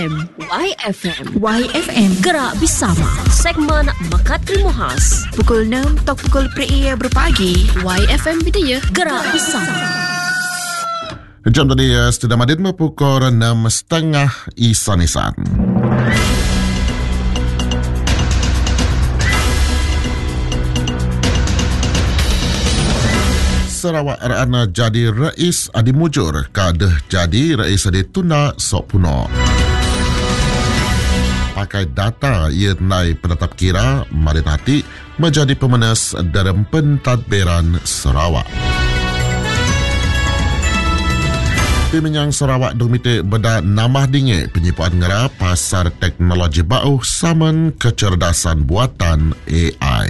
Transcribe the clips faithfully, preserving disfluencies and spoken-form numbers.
M. Y F M. Y F M. Gerak bersama. Segmen Mekat Ilmu Khas. Pukul enam atau pukul pria berpagi. Y F M Bidaya. Gerak bersama. Jam tadi sudah madin pukul enam setengah isan-isan. Sarawak Rana jadi rais adi mujur kadah jadi rais adi tuna sok puno. Pakai data ia nai penetap kira marin hati menjadi pemenas dalam pentadbiran Sarawak. Peminyang Sarawak dumite beda namah dingin penyipuan ngera pasar teknologi bauh saman kecerdasan buatan A I.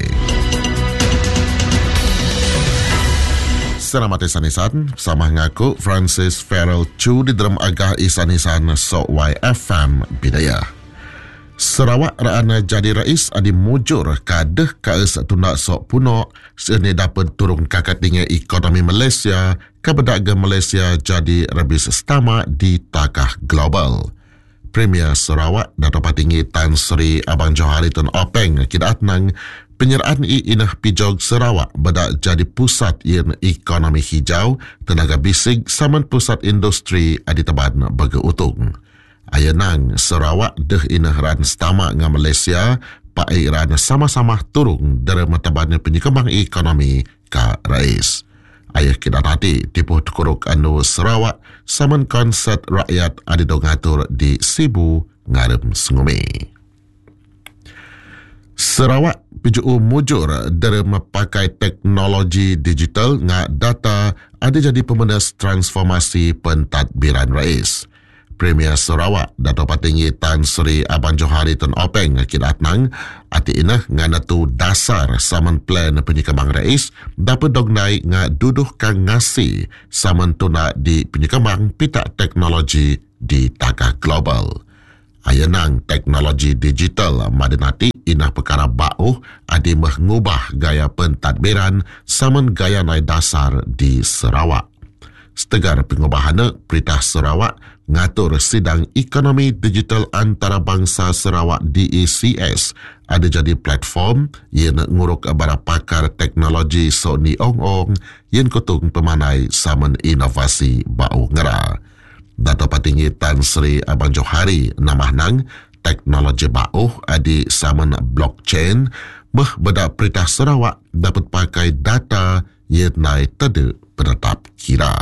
Selamat isan-isan, sama ngaku Francis Farrell Chu di dalam agah isan-isan so Y F M Bidaya. Sarawak Rana jadi rais adi mujur kadah kaes tunda sok puno seni dapat turun kakat dengan ekonomi Malaysia kebedaga Malaysia jadi rebis setama di takah global. Premier Sarawak Dato' Patinggi Tan Sri Abang Johari Tun Openg kidat nang penyeraan i inah pijog Sarawak bedak jadi pusat yang ekonomi hijau tenaga bisig saman pusat industri adi teban bergeutung. Ayanang Sarawak deh inah ran setama dengan Malaysia pakai ran sama-sama turun dari matabannya penyekembang ekonomi ka rais. Ayah kita nanti tipu tukuruk anu Sarawak saman konsert rakyat adi dongatur di Sibu ngarem Sengumi. Sarawak piju mujur dari memakai teknologi digital ngak data ada jadi pemenas transformasi pentadbiran rais. Premier Sarawak Dato' Patinggi Tan Sri Abang Johari Tun Openg kidat nang ati inah ngana tu dasar saman plan penyekembang rais dapat dognai ngak duduh kang ngasi saman tuna di penyekembang pita teknologi di takah global. Ayanang teknologi digital madinati inah perkara bauh adi mengubah gaya pentadbiran saman gaya nai dasar di Sarawak. Setegar pengubahan Perintah Sarawak ngatur sidang ekonomi digital antarabangsa Sarawak D E C S ada jadi platform yang nguruk bara pakar teknologi Sony Ong-Ong yang kutung pemanai saman inovasi bau ngera. Dato' Patinggi Tan Sri Abang Johari namah nang teknologi bauh adi saman blockchain meh beda Perintah Sarawak dapat pakai data yang naik tede penetap kira.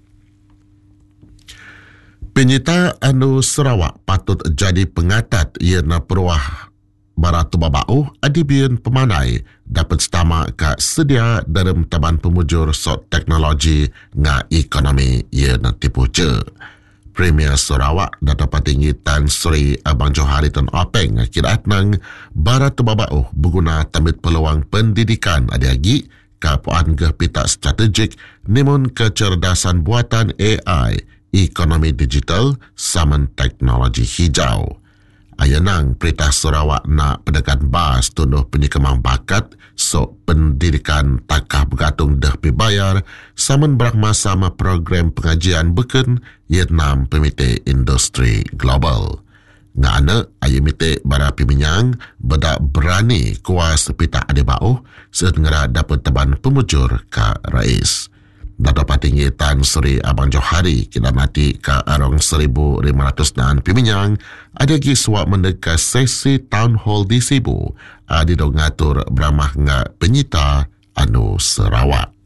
Penyita anu Sarawak patut jadi pengatat yang peruah baratu babau adibian pemanai dapat setama ke sedia dalam taban pemujur sok teknologi nga ekonomi yang tipu je. Premier Sarawak Dato' Patinggi Tan Sri Abang Johari Tun Openg kirat nang baratu babau berguna tamit peluang pendidikan adiagi kapuan ke pita strategik nimun kecerdasan buatan A I, ekonomi digital, saman teknologi hijau. Ayanang Perintah Sarawak nak pendekat bas tunduh penyekembang bakat sok pendidikan takah bergantung dah dibayar saman berakmasama program pengajian beken Vietnam pemite industri global. Ngana ayamite bara piminyang bedak berani kuas pita adibau sehingga dapat teban pemujur ka rais. Dato' Patinggi Tan Sri Abang Johari kita mati ka arong seribu lima ratus dan piminyang ada giswa mendekat sesi town hall di Sibu adi dong ngatur beramah nga penyita anu Sarawak.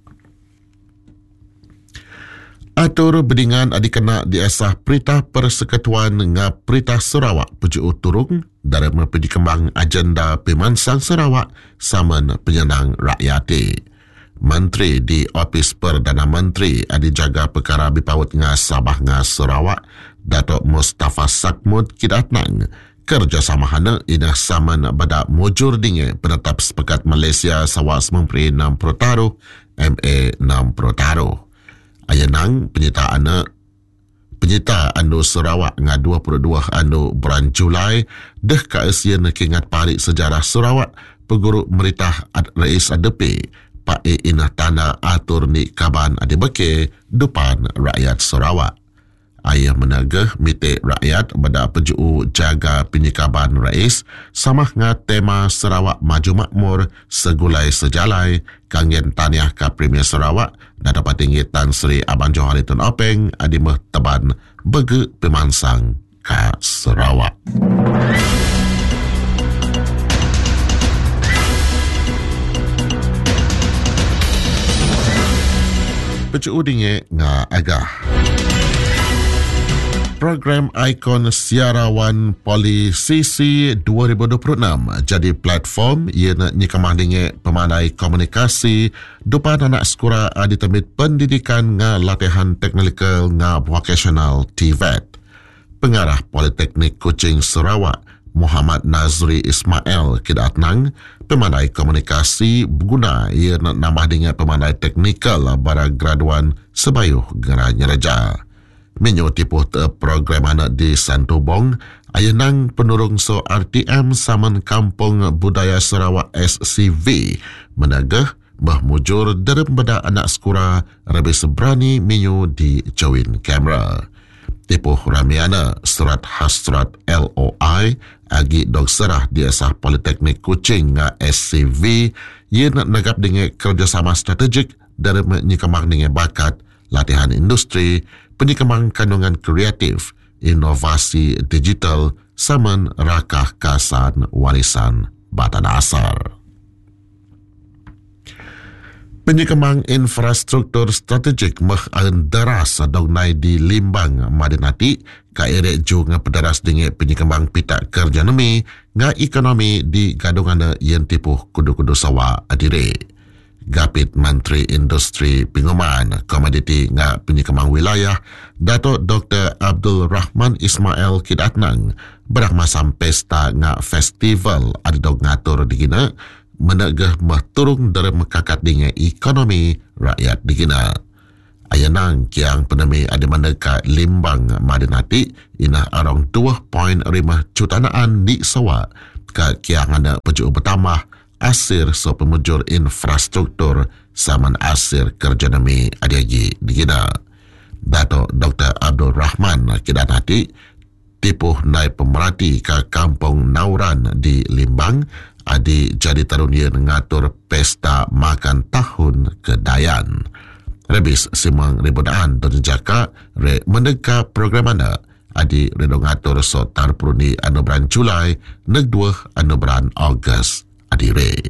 Atur bedingan adik kena diasah Perintah Persekutuan nga Perintah Sarawak puju turung dalam penyekembang agenda pemansang Sarawak saman penyenang rakyati. Menteri di Ofis Perdana Menteri adi jaga perkara bipawut nga Sabah nga Sarawak Dato' Mustafa Sakmud kidatnang kerjasama hana inah saman bada mujur dingin penetap sepekat Malaysia sawas memperi enam puluh taruh M A enam puluh taruh. Ayanang penyita anak penyita anu Sarawak nga dua puluh dua anu bulan Julai deh kaesian kingat parik sejarah Sarawak peguru meritah ad rais adepi Pak E inah tanda atur ni kaban adibeke depan rakyat Sarawak. Ayah menagah mitik rakyat pada peju jaga penyikaban rais samah nga tema Sarawak Maju Makmur segulai sejalai kanggen taniah ka Premier Sarawak dan dapat tinggi Tan Sri Abang Johari Tun Openg adimah teban bege pemansang ka Sarawak. Peju dinge nga agah. Program Ikon Siarawan Polisisi dua ribu dua puluh enam jadi platform yang nyikamah dinge pemanai komunikasi depan anak sekura di tempat pendidikan nga latihan teknikal nga vocational T V E T. Pengarah Politeknik Kuching Sarawak Muhammad Nazri Ismail kidatnang pemanai komunikasi berguna ia nambah dengan pemanai teknikal bara graduan sebayuh geranya reja. Menyo tipuh te program anak di Santubong, ayenang penurung so R T M Saman Kampung Budaya Sarawak S C V menagah bah mujur derem beda anak sekura lebih seberani menyo di jawin kamera. Tipuh ramiana surat hasrat L O I agi dog serah di Asah Politeknik Kuching nga S C V ia nak nagap dengan kerjasama strategik dari menyikamang dengan bakat latihan industri, penyikemang kandungan kreatif, inovasi digital, saman rakah kasan warisan batan asar. Penyikemang infrastruktur strategik mah ang daras dognay di Limbang Madinati, kairek juga pederas dengan penyikemang pita kerja nemi, nga ekonomi di gadungan yang tipuh kudu-kudu sawa adire. Gapit Menteri Industri Pinguman Komoditi nga penyikemang wilayah Datuk Doktor Abdul Rahman Ismail kidatnang berakmasam pesta nga festival adidog ngatur digina menegah mahturung dari mekakat dengan ekonomi rakyat digina. Ayanang kiang penemi ada maneka Limbang Madinati ina arong dua koma lima jutaan di sawa ka kiang ana peju bertambah asir so pemujur infrastruktur saman asir kerja nami adiagi digina. Dato Doktor Abdul Rahman kidanati tipuh naik pemerhati ke kampung Nauran di Limbang adi jadi tarunia ngatur pesta makan tahun kedayan. Rebis simang ribudaan dan jaka re menegak program anda adi redo ngatur so tarpruni anubran Julai neg dua anubran Ogos adire.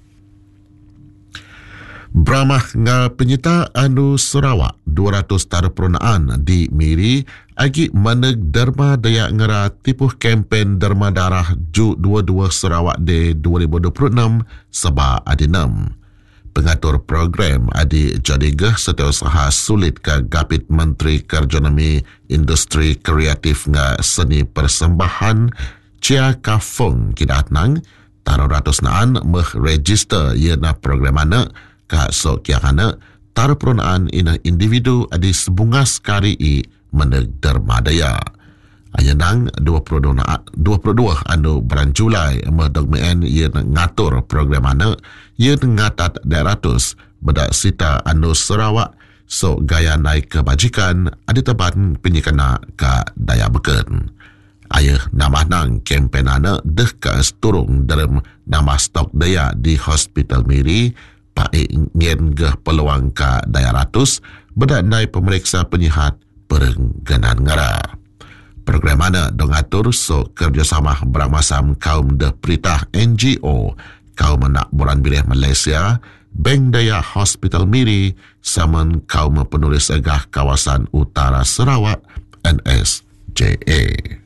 Bramah nga penyita anu Sarawak dua ratus tarprunaan di Miri agi maneg derma daya ngera tipuh kempen derma darah Ju dua puluh dua Sarawak de dua ribu dua puluh enam seba adinam. Pengatur program adi jadigah setiausaha sulit ke Gapit Menteri Kerjonomi Industri Kreatif nga Seni Persembahan Chia Kafung kidatnang taro ratus naan meh register ia na program anak ka sok yang anak taro perunaan ina individu adi sebungas kari i meneg dermadaya. Ayanang dua puluh dua anu bulan Julai meh dogmeen ia ngatur program anak ia ngatat deratus bedak sita anu Sarawak so gaya naik kebajikan adi teban penyikana ka daya beken. Ayah nama nang kempen anak deh ke turung dalam nama stok daya di Hospital Miri pak ingin geh peluang ka daya ratus bedak naik pemeriksa penyihat perengganan ngara. Program mana dongatur so kerjasama beramasam kaum deh peritah N G O, kaum anak buran bilih Malaysia, Bank Daya Hospital Miri, saman kaum penulis agah kawasan utara Sarawak, N S J A.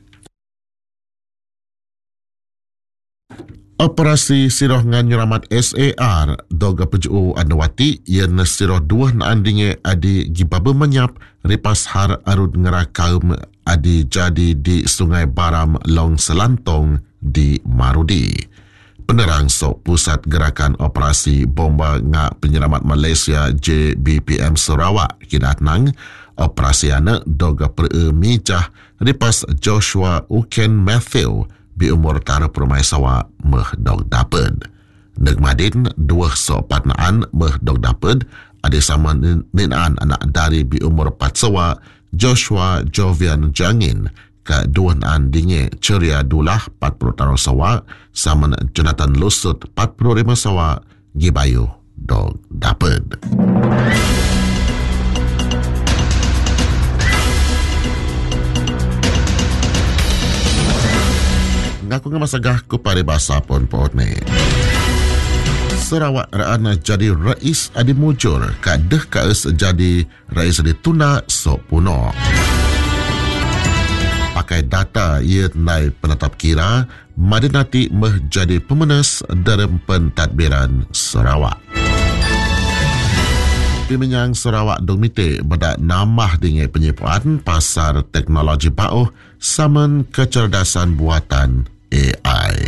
Operasi siroh ngan nyuramat S A R doga peju anwati yang siroh dua naandinge adi gibabe menyap ripas har arud ngera kaum adi jadi di Sungai Baram Long Selantong di Marudi. Penerang sok Pusat Gerakan Operasi Bomba Ngak Penyelamat Malaysia J B P M Sarawak kidatnang operasi anak doga peremijah ripas Joshua Uken Matthew bi umur tara permai sawa meh dog daped. Negmadin dua so patnaan meh dog daped ada sama ninaan anak dari bi umur pat sawa Joshua Jovian Jangin ka duan dinge ceria dulah empat puluh taro sawa sama Jonathan Lusut empat puluh lima sawa gibayu dog dapat. Ngaku ngamasagah ku paribasa pun pohon ni. Sarawak Ra'ana jadi rais adi mujur kadeh kaes jadi rais di tuna sok puno. Pakai data ia nai penetap kira madinati meh jadi pemenes dalam pentadbiran Sarawak. Peminyang Sarawak Domite bedak namah dengan penyipuan pasar teknologi bauh saman kecerdasan buatan A I.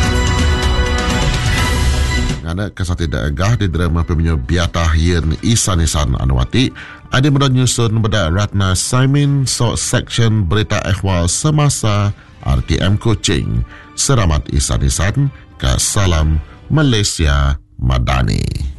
Ngana kasati daegah di drama peminyo biatah yen Isan-Isan Anwati ada mudah nyusun bedak Ratna Saimin so section berita ehwal semasa R T M Kuching. Selamat Isan-Isan ke Salam Malaysia Madani.